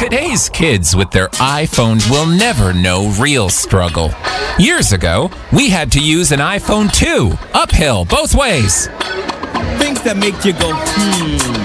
Today's kids with their iPhones will never know real struggle. Years ago, we had to use an iPhone 2, uphill, both ways. Things that make you go,